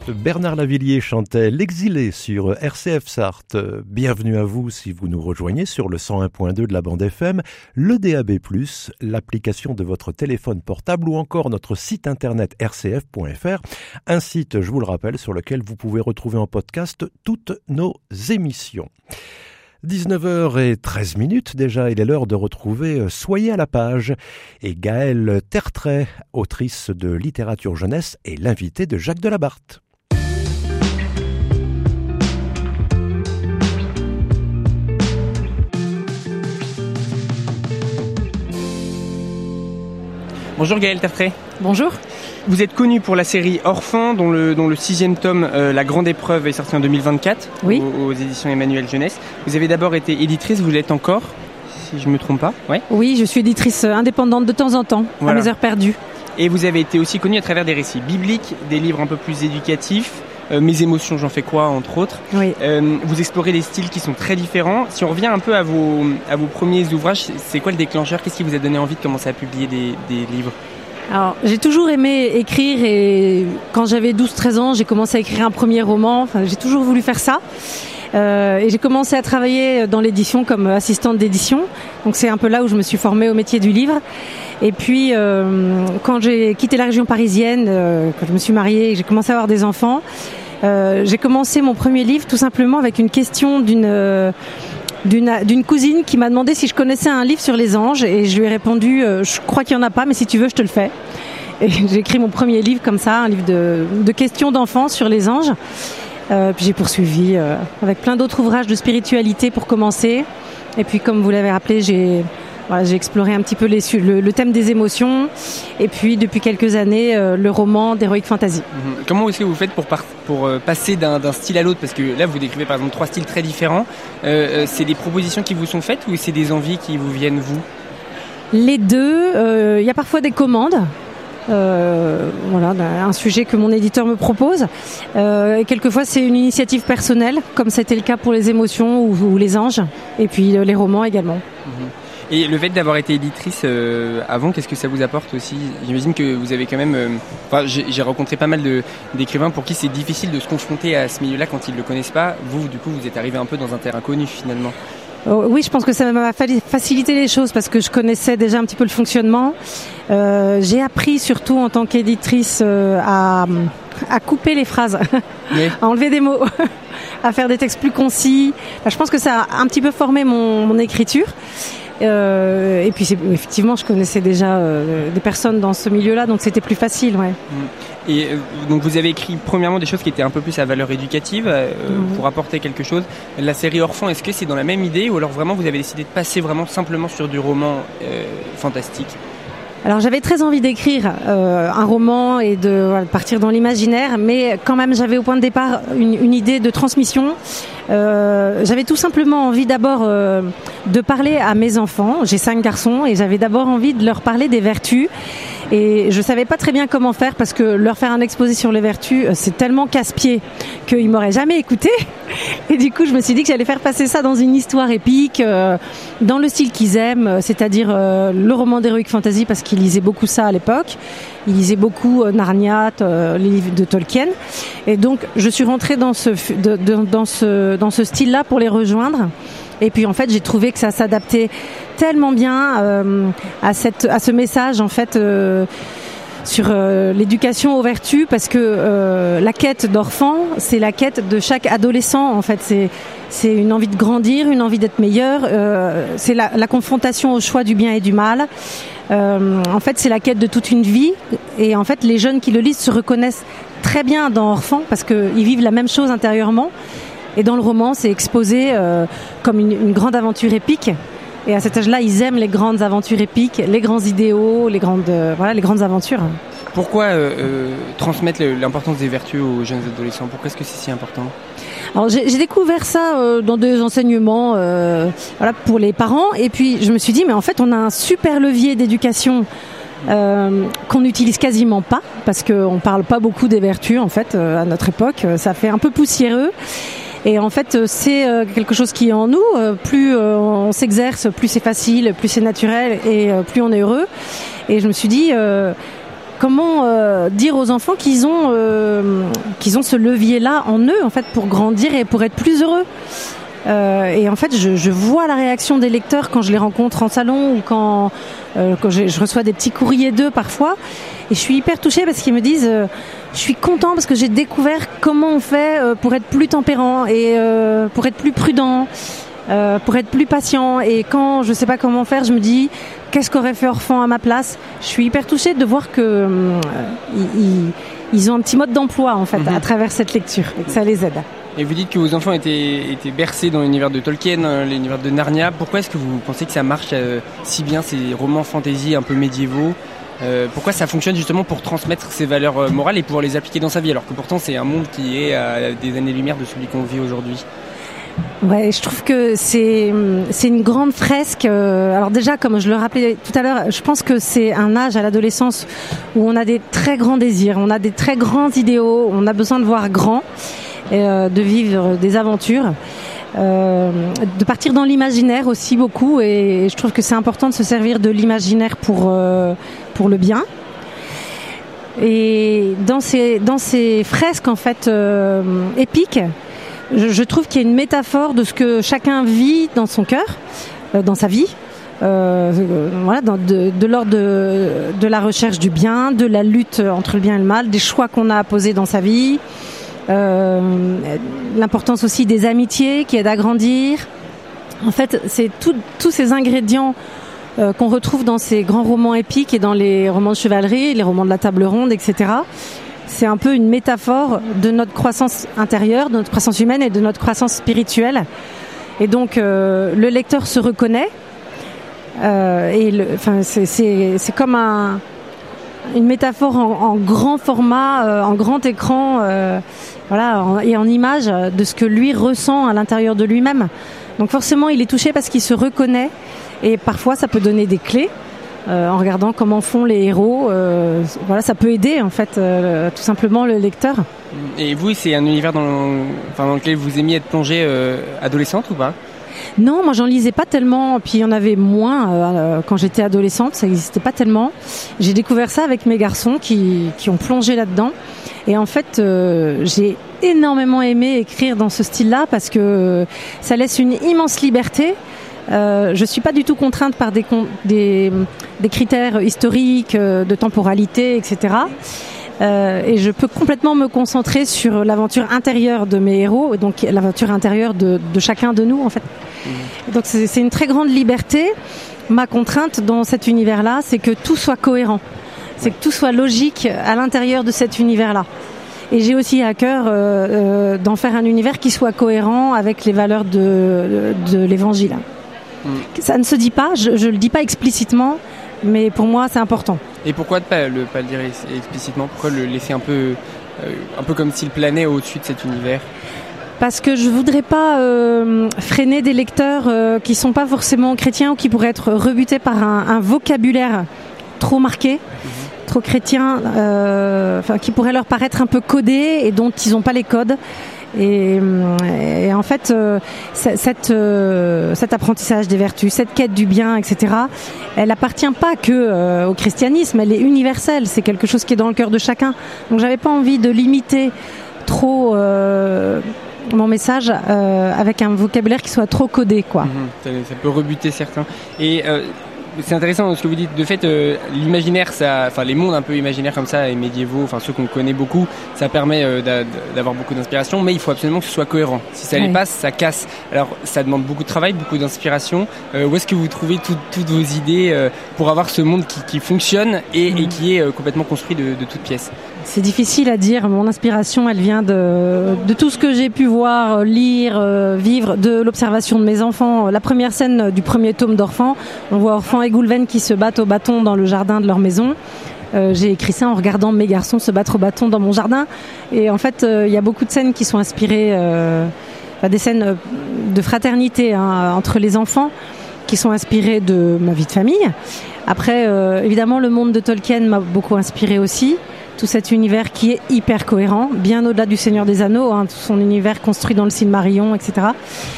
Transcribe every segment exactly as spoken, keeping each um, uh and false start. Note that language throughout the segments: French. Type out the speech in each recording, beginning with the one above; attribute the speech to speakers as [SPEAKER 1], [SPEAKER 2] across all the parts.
[SPEAKER 1] Bernard Lavilliers chantait L'exilé sur R C F Sarthe. Bienvenue à vous si vous nous rejoignez sur le cent un point deux de la bande F M, le D A B plus, l'application de votre téléphone portable ou encore notre site internet r c f point f r. Un site, je vous le rappelle, sur lequel vous pouvez retrouver en podcast toutes nos émissions. dix-neuf heures treize déjà, il est l'heure de retrouver Soyez à la page. Et Gaëlle Tertrais, autrice de littérature jeunesse, est l'invitée de Jacques Delabarthe.
[SPEAKER 2] Bonjour Gaëlle Tertrais.
[SPEAKER 3] Bonjour.
[SPEAKER 2] Vous êtes connue pour la série Orphan, dont le, dont le sixième tome, euh, La Grande Épreuve, est sorti en deux mille vingt-quatre,
[SPEAKER 3] oui.
[SPEAKER 2] aux, aux éditions Emmanuel Jeunesse. Vous avez d'abord été éditrice, vous l'êtes encore, si je ne me trompe pas. Ouais.
[SPEAKER 3] Oui, je suis éditrice indépendante de temps en temps, voilà. À mes heures perdues.
[SPEAKER 2] Et vous avez été aussi connue à travers des récits bibliques, des livres un peu plus éducatifs, euh, Mes émotions, j'en fais quoi, entre autres.
[SPEAKER 3] Oui.
[SPEAKER 2] Euh, vous explorez des styles qui sont très différents. Si on revient un peu à vos, à vos premiers ouvrages, c'est quoi le déclencheur? Qu'est-ce qui vous a donné envie de commencer à publier des, des livres?
[SPEAKER 3] Alors, j'ai toujours aimé écrire et quand j'avais douze treize ans, j'ai commencé à écrire un premier roman. Enfin, j'ai toujours voulu faire ça. Euh, et j'ai commencé à travailler dans l'édition comme assistante d'édition. Donc c'est un peu là où je me suis formée au métier du livre. Et puis euh, quand j'ai quitté la région parisienne, euh, quand je me suis mariée et que j'ai commencé à avoir des enfants, euh, j'ai commencé mon premier livre tout simplement avec une question d'une euh, D'une, d'une cousine qui m'a demandé si je connaissais un livre sur les anges et je lui ai répondu euh, je crois qu'il n'y en a pas mais si tu veux je te le fais. Et j'ai écrit mon premier livre comme ça, un livre de, de questions d'enfants sur les anges. Euh, puis j'ai poursuivi euh, avec plein d'autres ouvrages de spiritualité pour commencer. Et puis comme vous l'avez rappelé, j'ai, voilà, j'ai exploré un petit peu les, le, le thème des émotions. Et puis depuis quelques années, euh, le roman d'Heroic Fantasy.
[SPEAKER 2] Mmh. Comment est-ce que vous faites pour, par, pour euh, passer d'un, d'un style à l'autre? Parce que là, vous décrivez par exemple trois styles très différents. Euh, c'est des propositions qui vous sont faites ou c'est des envies qui vous viennent, vous?
[SPEAKER 3] Les deux. Il euh, y a parfois des commandes. Euh, voilà, un sujet que mon éditeur me propose. Euh, et quelquefois, c'est une initiative personnelle, comme c'était le cas pour les émotions ou, ou les anges. Et puis euh, les romans également.
[SPEAKER 2] Mmh. Et le fait d'avoir été éditrice euh, avant, qu'est-ce que ça vous apporte aussi? J'imagine que vous avez quand même... Euh, enfin, j'ai, j'ai rencontré pas mal de, d'écrivains pour qui c'est difficile de se confronter à ce milieu-là quand ils ne le connaissent pas. Vous, du coup, vous êtes arrivé un peu dans un terrain connu, finalement.
[SPEAKER 3] Oh, oui, je pense que ça m'a facilité les choses parce que je connaissais déjà un petit peu le fonctionnement. Euh, j'ai appris surtout en tant qu'éditrice euh, à, à couper les phrases, oui. à enlever des mots, à faire des textes plus concis. Enfin, je pense que ça a un petit peu formé mon, mon écriture. Euh, et puis c'est, effectivement, je connaissais déjà euh, des personnes dans ce milieu-là, donc c'était plus facile, ouais.
[SPEAKER 2] Et euh, donc vous avez écrit premièrement des choses qui étaient un peu plus à valeur éducative euh, mmh. pour apporter quelque chose. La série Orphan, est-ce que c'est dans la même idée ou alors vraiment vous avez décidé de passer vraiment simplement sur du roman euh, fantastique?
[SPEAKER 3] Alors j'avais très envie d'écrire euh, un roman et de voilà, partir dans l'imaginaire, mais quand même j'avais au point de départ une, une idée de transmission. Euh, j'avais tout simplement envie d'abord euh, de parler à mes enfants. J'ai cinq garçons et j'avais d'abord envie de leur parler des vertus. Et je savais pas très bien comment faire parce que leur faire un exposé sur les vertus, c'est tellement casse-pied qu'ils m'auraient jamais écouté. Et du coup, je me suis dit que j'allais faire passer ça dans une histoire épique, euh, dans le style qu'ils aiment, c'est-à-dire euh, le roman d'Heroic Fantasy parce qu'ils lisaient beaucoup ça à l'époque. Ils lisaient beaucoup euh, Narnia, euh, les livres de Tolkien. Et donc, je suis rentrée dans ce, de, de, dans ce, dans ce style-là pour les rejoindre. Et puis en fait, j'ai trouvé que ça s'adaptait tellement bien euh, à cette, à ce message en fait euh, sur euh, l'éducation aux vertus, parce que euh, la quête d'enfant, c'est la quête de chaque adolescent. En fait, c'est c'est une envie de grandir, une envie d'être meilleur. Euh, c'est la, la confrontation au choix du bien et du mal. Euh, en fait, c'est la quête de toute une vie. Et en fait, les jeunes qui le lisent se reconnaissent très bien dans Orphan parce que ils vivent la même chose intérieurement. Et dans le roman, c'est exposé euh, comme une, une grande aventure épique. Et à cet âge-là, ils aiment les grandes aventures épiques, les grands idéaux, les grandes, euh, voilà, les grandes aventures.
[SPEAKER 2] Pourquoi euh, euh, transmettre le, l'importance des vertus aux jeunes adolescents? Pourquoi est-ce que c'est si important?
[SPEAKER 3] Alors j'ai, j'ai découvert ça euh, dans des enseignements euh, voilà, pour les parents. Et puis je me suis dit, mais en fait, on a un super levier d'éducation Euh, qu'on n'utilise quasiment pas parce qu'on ne parle pas beaucoup des vertus en fait euh, à notre époque, ça fait un peu poussiéreux et en fait c'est euh, quelque chose qui est en nous, euh, plus euh, on s'exerce, plus c'est facile, plus c'est naturel et euh, plus on est heureux. Et je me suis dit euh, comment euh, dire aux enfants qu'ils ont, euh, qu'ils ont ce levier-là en eux, en fait, pour grandir et pour être plus heureux. Euh, et en fait, je, je vois la réaction des lecteurs quand je les rencontre en salon ou quand, euh, quand je, je reçois des petits courriers d'eux parfois. Et je suis hyper touchée parce qu'ils me disent euh, je suis content parce que j'ai découvert comment on fait euh, pour être plus tempérant et euh, pour être plus prudent, euh, pour être plus patient. Et quand je sais pas comment faire, je me dis qu'est-ce qu'aurait fait Orphan à ma place. Je suis hyper touchée de voir que euh, ils, ils ont un petit mode d'emploi en fait mmh. à travers cette lecture et que ça les aide.
[SPEAKER 2] Et vous dites que vos enfants étaient, étaient bercés dans l'univers de Tolkien, l'univers de Narnia. Pourquoi est-ce que vous pensez que ça marche euh, si bien, ces romans fantasy un peu médiévaux euh, Pourquoi ça fonctionne justement pour transmettre ces valeurs euh, morales et pouvoir les appliquer dans sa vie, alors que pourtant c'est un monde qui est à des années-lumière de celui qu'on vit aujourd'hui?
[SPEAKER 3] Ouais, je trouve que c'est c'est une grande fresque. Alors déjà, comme je le rappelais tout à l'heure, je pense que c'est un âge à l'adolescence où on a des très grands désirs, on a des très grands idéaux, on a besoin de voir grand. Et euh, de vivre des aventures, euh, de partir dans l'imaginaire aussi beaucoup, et je trouve que c'est important de se servir de l'imaginaire pour euh, pour le bien. Et dans ces dans ces fresques en fait euh, épiques, je, je trouve qu'il y a une métaphore de ce que chacun vit dans son cœur, euh, dans sa vie. Euh, voilà, dans, de, de l'ordre de, de la recherche du bien, de la lutte entre le bien et le mal, des choix qu'on a à poser dans sa vie. Euh, l'importance aussi des amitiés qui aident à grandir. En fait, c'est tout, tous ces ingrédients euh, qu'on retrouve dans ces grands romans épiques et dans les romans de chevalerie, les romans de la table ronde, et cetera. C'est un peu une métaphore de notre croissance intérieure, de notre croissance humaine et de notre croissance spirituelle. Et donc, euh, le lecteur se reconnaît. Euh, et le, enfin, c'est, c'est, c'est comme un une métaphore en, en grand format, euh, en grand écran, euh, voilà, en, et en image de ce que lui ressent à l'intérieur de lui-même. Donc forcément, il est touché parce qu'il se reconnaît, et parfois ça peut donner des clés euh, en regardant comment font les héros. Euh, voilà, ça peut aider en fait, euh, tout simplement le lecteur.
[SPEAKER 2] Et vous, c'est un univers dans, enfin, dans lequel vous aimiez être plongée euh, adolescente ou pas ?
[SPEAKER 3] Non, moi j'en lisais pas tellement, puis il y en avait moins euh, quand j'étais adolescente, ça n'existait pas tellement. J'ai découvert ça avec mes garçons qui, qui ont plongé là-dedans. Et en fait, euh, j'ai énormément aimé écrire dans ce style-là parce que ça laisse une immense liberté. Euh, je suis pas du tout contrainte par des, des, des critères historiques, de temporalité, et cetera. Euh, et je peux complètement me concentrer sur l'aventure intérieure de mes héros, donc l'aventure intérieure de, de chacun de nous en fait. Mmh. Donc c'est, c'est une très grande liberté. Ma contrainte dans cet univers-là, c'est que tout soit cohérent, c'est que tout soit logique à l'intérieur de cet univers-là. Et j'ai aussi à cœur euh, euh, d'en faire un univers qui soit cohérent avec les valeurs de, de, de l'évangile. Mmh. Ça ne se dit pas, je ne le dis pas explicitement, mais pour moi c'est important.
[SPEAKER 2] Et pourquoi ne pas le, pas le dire explicitement ? Pourquoi le laisser un peu, euh, un peu comme s'il planait au-dessus de cet univers ?
[SPEAKER 3] Parce que je voudrais pas euh, freiner des lecteurs euh, qui sont pas forcément chrétiens ou qui pourraient être rebutés par un, un vocabulaire trop marqué, mmh. trop chrétien, euh, enfin, qui pourrait leur paraître un peu codé et dont ils n'ont pas les codes. Et, et en fait, euh, cette, euh, cet apprentissage des vertus, cette quête du bien, et cetera, elle appartient pas que euh, au christianisme, elle est universelle, c'est quelque chose qui est dans le cœur de chacun. Donc j'avais pas envie de limiter trop euh, mon message euh, avec un vocabulaire qui soit trop codé, quoi.
[SPEAKER 2] Mmh, ça, ça peut rebuter certains. Et euh, c'est intéressant ce que vous dites. De fait, euh, l'imaginaire, ça, enfin les mondes un peu imaginaires comme ça et médiévaux, enfin ceux qu'on connaît beaucoup, ça permet euh, d'a, d'avoir beaucoup d'inspiration, mais il faut absolument que ce soit cohérent. Si ça oui. les passe, ça casse. Alors ça demande beaucoup de travail, beaucoup d'inspiration. Euh, où est-ce que vous trouvez tout, toutes vos idées euh, pour avoir ce monde qui, qui fonctionne et, mmh. et qui est euh, complètement construit de, de toutes pièces ?
[SPEAKER 3] C'est difficile à dire. Mon inspiration, elle vient de, de tout ce que j'ai pu voir, lire, euh, vivre, de l'observation de mes enfants. La première scène du premier tome d'Orphan, on voit Orphan et Goulven qui se battent au bâton dans le jardin de leur maison. Euh, j'ai écrit ça en regardant mes garçons se battre au bâton dans mon jardin. Et en fait, il euh, y a beaucoup de scènes qui sont inspirées, euh, des scènes de fraternité hein, entre les enfants, qui sont inspirées de ma vie de famille. Après, euh, évidemment, le monde de Tolkien m'a beaucoup inspiré aussi. Tout cet univers qui est hyper cohérent, bien au-delà du Seigneur des Anneaux, hein, tout son univers construit dans le Silmarillion, et cetera.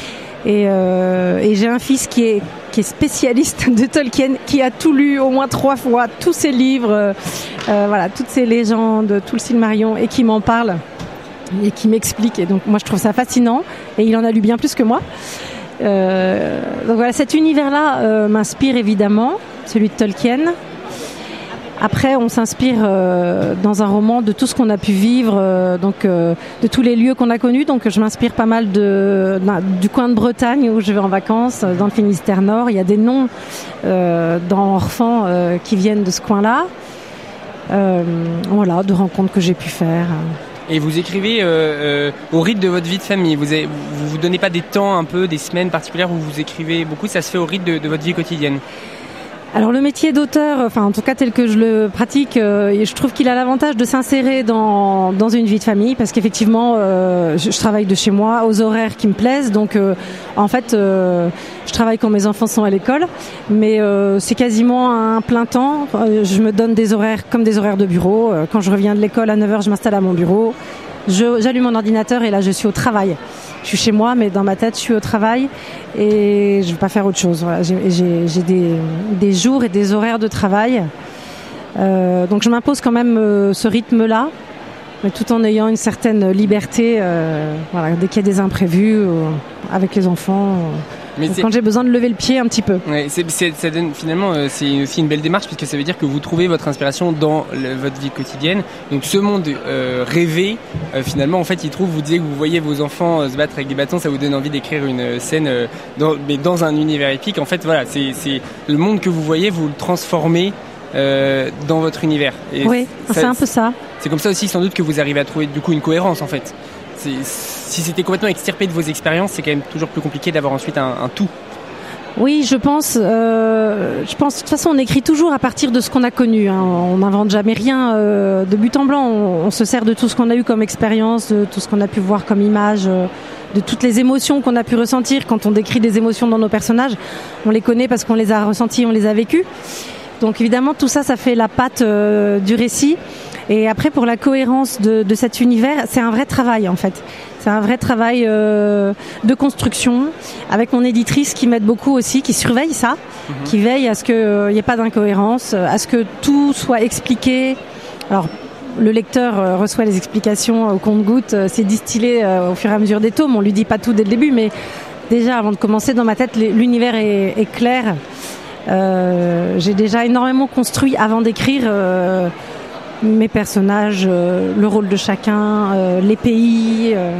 [SPEAKER 3] Et, euh, et j'ai un fils qui est, qui est spécialiste de Tolkien, qui a tout lu au moins trois fois, tous ses livres. euh, voilà, toutes ces légendes, tout le Silmarillion, et qui m'en parle et qui m'explique. Et donc moi je trouve ça fascinant, et il en a lu bien plus que moi. Euh, donc voilà, cet univers-là euh, m'inspire évidemment, celui de Tolkien. Après, on s'inspire euh, dans un roman de tout ce qu'on a pu vivre, euh, donc euh, de tous les lieux qu'on a connus. Donc, je m'inspire pas mal de, de, du coin de Bretagne où je vais en vacances, dans le Finistère Nord. Il y a des noms euh, dans Orphan euh, qui viennent de ce coin-là. Euh, voilà, de rencontres que j'ai pu faire.
[SPEAKER 2] Et vous écrivez euh, euh, au rythme de votre vie de famille. Vous avez, vous vous donnez pas des temps un peu, des semaines particulières où vous écrivez beaucoup. Ça se fait au rythme de, de votre vie quotidienne.
[SPEAKER 3] Alors le métier d'auteur, enfin en tout cas tel que je le pratique, euh, je trouve qu'il a l'avantage de s'insérer dans dans une vie de famille, parce qu'effectivement euh, je, je travaille de chez moi aux horaires qui me plaisent, donc euh, en fait euh, je travaille quand mes enfants sont à l'école, mais euh, c'est quasiment un plein temps. Euh, je me donne des horaires comme des horaires de bureau. Euh, quand je reviens de l'école à neuf heures, je m'installe à mon bureau. Je, j'allume mon ordinateur et là je suis au travail. Je suis chez moi, mais dans ma tête je suis au travail et je ne veux pas faire autre chose. Voilà, j'ai, j'ai, j'ai des, des jours et des horaires de travail. Euh, donc je m'impose quand même euh, ce rythme-là, mais tout en ayant une certaine liberté. Euh, voilà, dès qu'il y a des imprévus euh, avec les enfants. Euh, Mais quand j'ai besoin de lever le pied un petit peu.
[SPEAKER 2] Ouais, c'est, c'est, ça donne, finalement, euh, c'est aussi une belle démarche, puisque ça veut dire que vous trouvez votre inspiration dans le, votre vie quotidienne. Donc ce monde euh, rêvé, euh, finalement, en fait, il trouve, vous disiez que vous voyez vos enfants euh, se battre avec des bâtons, ça vous donne envie d'écrire une scène, euh, dans, mais dans un univers épique. En fait, voilà, c'est, c'est le monde que vous voyez, vous le transformez euh, dans votre univers. Et
[SPEAKER 3] oui, ça, c'est un peu ça.
[SPEAKER 2] C'est comme ça aussi, sans doute, que vous arrivez à trouver du coup une cohérence, en fait. C'est, si c'était complètement extirpé de vos expériences, c'est quand même toujours plus compliqué d'avoir ensuite un, un tout.
[SPEAKER 3] Oui, je pense. Euh, je pense. De toute façon, on écrit toujours à partir de ce qu'on a connu. Hein. On n'invente jamais rien euh, de but en blanc. On, on se sert de tout ce qu'on a eu comme expérience, de tout ce qu'on a pu voir comme image, euh, de toutes les émotions qu'on a pu ressentir. Quand on décrit des émotions dans nos personnages, on les connaît parce qu'on les a ressenties, on les a vécues. Donc évidemment, tout ça, ça fait la patte euh, du récit. Et après, pour la cohérence de, de cet univers, c'est un vrai travail en fait. C'est un vrai travail euh, de construction avec mon éditrice qui m'aide beaucoup aussi, qui surveille ça, mmh. qui veille à ce qu'il n'y ait pas d'incohérence, à ce que tout soit expliqué. Alors, le lecteur euh, reçoit les explications au compte-gouttes, euh, c'est distillé euh, au fur et à mesure des tomes. On lui dit pas tout dès le début, mais déjà, avant de commencer, dans ma tête, l'univers est, est clair. Euh, j'ai déjà énormément construit avant d'écrire euh, mes personnages, euh, le rôle de chacun, euh, les pays, euh,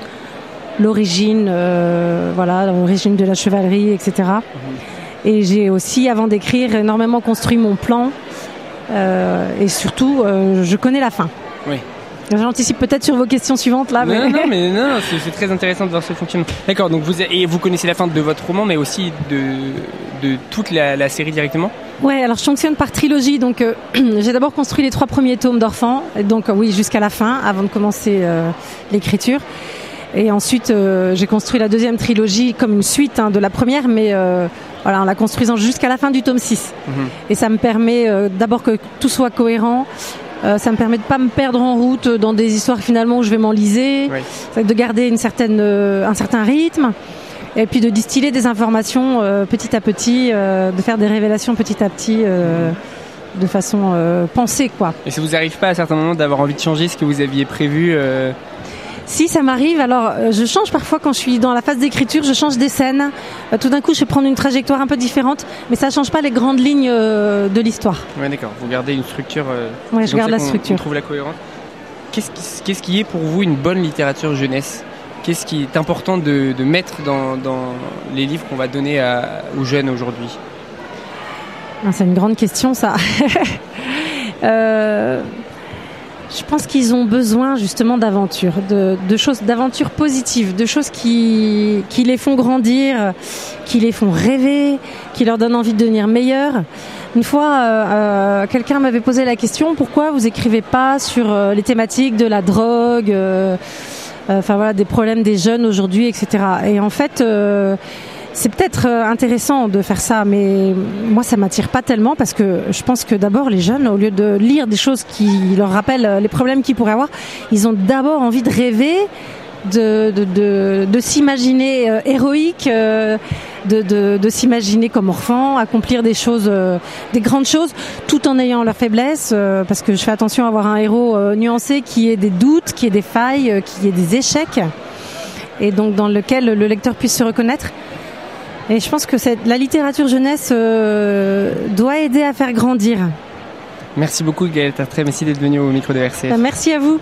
[SPEAKER 3] l'origine, euh, voilà, l'origine de la chevalerie, et cetera. Mmh. Et j'ai aussi, avant d'écrire, énormément construit mon plan. Euh, et surtout, euh, je connais la fin.
[SPEAKER 2] Oui.
[SPEAKER 3] J'anticipe peut-être sur vos questions suivantes là.
[SPEAKER 2] Non,
[SPEAKER 3] mais...
[SPEAKER 2] non, mais non, c'est, c'est très intéressant de voir ce fonctionnement. D'accord, donc vous et vous connaissez la fin de votre roman, mais aussi de de toute la, la série directement.
[SPEAKER 3] Ouais, alors je fonctionne par trilogie, donc euh, j'ai d'abord construit les trois premiers tomes d'Orphan, donc euh, oui jusqu'à la fin, avant de commencer euh, l'écriture. Et ensuite, euh, j'ai construit la deuxième trilogie comme une suite hein, de la première, mais euh, voilà, en la construisant jusqu'à la fin du tome six. Mm-hmm. Et ça me permet euh, d'abord que tout soit cohérent. Euh, ça me permet de pas me perdre en route dans des histoires finalement où je vais m'enliser, oui. de garder une certaine, euh, un certain rythme, et puis de distiller des informations euh, petit à petit, euh, de faire des révélations petit à petit, euh, de façon euh, pensée, quoi.
[SPEAKER 2] Et ça vous arrive pas à certains moments d'avoir envie de changer ce que vous aviez prévu euh...
[SPEAKER 3] Si, ça m'arrive. Alors, euh, je change parfois quand je suis dans la phase d'écriture, je change des scènes. Euh, tout d'un coup, je vais prendre une trajectoire un peu différente, mais ça change pas les grandes lignes euh, de l'histoire.
[SPEAKER 2] Ouais, d'accord. Vous gardez une structure. Euh,
[SPEAKER 3] ouais, je garde la structure.
[SPEAKER 2] On trouve la cohérence. Qu'est-ce qui, qu'est-ce qui est pour vous une bonne littérature jeunesse ? Qu'est-ce qui est important de, de mettre dans, dans les livres qu'on va donner à, aux jeunes aujourd'hui ?
[SPEAKER 3] C'est une grande question, ça. euh... Je pense qu'ils ont besoin justement d'aventure, de, de choses, d'aventures positives, de choses qui, qui les font grandir, qui les font rêver, qui leur donnent envie de devenir meilleurs. Une fois, euh, quelqu'un m'avait posé la question, pourquoi vous écrivez pas sur euh, les thématiques de la drogue, euh, euh, enfin voilà, des problèmes des jeunes aujourd'hui, et cetera. Et en fait, euh, c'est peut-être intéressant de faire ça, mais moi ça m'attire pas tellement parce que je pense que d'abord les jeunes, au lieu de lire des choses qui leur rappellent les problèmes qu'ils pourraient avoir, ils ont d'abord envie de rêver de, de, de, de s'imaginer euh, héroïque, euh, de, de, de s'imaginer comme enfant, accomplir des choses, euh, des grandes choses, tout en ayant leurs faiblesses, euh, parce que je fais attention à avoir un héros euh, nuancé qui ait des doutes, qui ait des failles, euh, qui ait des échecs, et donc dans lequel le lecteur puisse se reconnaître. Et je pense que cette, la littérature jeunesse euh, doit aider à faire grandir.
[SPEAKER 2] Merci beaucoup Gaëlle Tartrey, merci d'être venu au micro de R C F.
[SPEAKER 3] Merci à vous.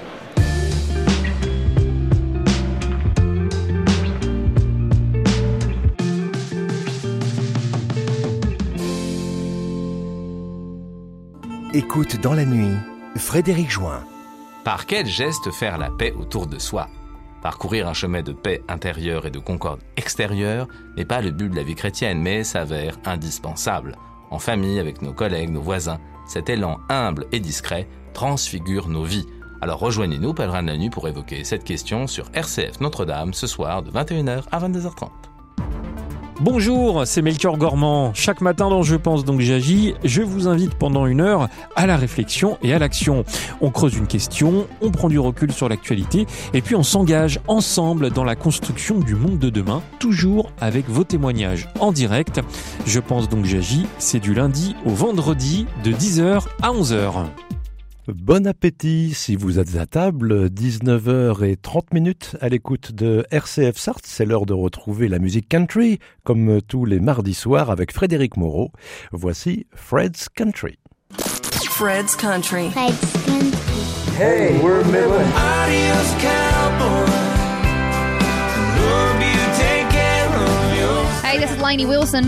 [SPEAKER 4] Écoute dans la nuit, Frédéric Join.
[SPEAKER 5] Par quel geste faire la paix autour de soi ? Parcourir un chemin de paix intérieure et de concorde extérieure n'est pas le but de la vie chrétienne, mais s'avère indispensable. En famille, avec nos collègues, nos voisins, cet élan humble et discret transfigure nos vies. Alors rejoignez-nous, Pèlerins de la Nuit, pour évoquer cette question sur R C F Notre-Dame ce soir de vingt et une heures à vingt-deux heures trente.
[SPEAKER 6] Bonjour, c'est Melchior Gormand. Chaque matin dans Je pense donc j'agis, je vous invite pendant une heure à la réflexion et à l'action. On creuse une question, on prend du recul sur l'actualité et puis on s'engage ensemble dans la construction du monde de demain, toujours avec vos témoignages en direct. Je pense donc j'agis, c'est du lundi au vendredi de dix heures à onze heures.
[SPEAKER 1] Bon appétit si vous êtes à table, dix-neuf heures trente minutes à l'écoute de R C F Sarthe. C'est l'heure de retrouver la musique country, comme tous les mardis soirs avec Frédéric Moreau. Voici Fred's Country.
[SPEAKER 7] Fred's Country.
[SPEAKER 8] Fred's Country.
[SPEAKER 9] Hey, we're Midland.
[SPEAKER 7] Adios, cowboy. Love you, take care of your...
[SPEAKER 8] Hey, this is Lainey Wilson.